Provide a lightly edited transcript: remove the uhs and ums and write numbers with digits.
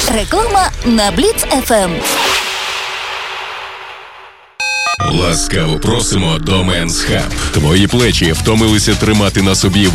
Реклама на Бліц ФМ. Ласкаво просимо до Men's Hub. Твої плечі втомилися тримати на собі